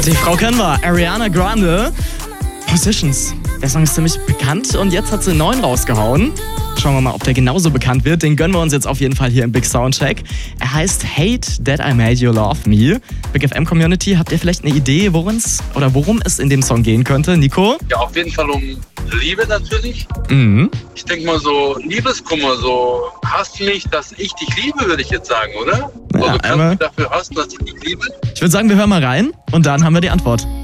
Die Frau kennen wir, Ariana Grande. Positions. Der Song ist ziemlich bekannt und jetzt hat sie einen neuen rausgehauen. Schauen wir mal, ob der genauso bekannt wird. Den gönnen wir uns jetzt auf jeden Fall hier im Big Soundcheck. Er heißt Hate That I Made You Love Me. Big FM Community, habt ihr vielleicht eine Idee, worum es in dem Song gehen könnte? Nico? Ja, auf jeden Fall um Liebe natürlich. Mhm. Ich denke mal so Liebeskummer, so hasst mich, dass ich dich liebe, würde ich jetzt sagen, oder? Ja, also kannst du dafür hassen, dass ich dich liebe? Ich würde sagen, wir hören mal rein und dann haben wir die Antwort.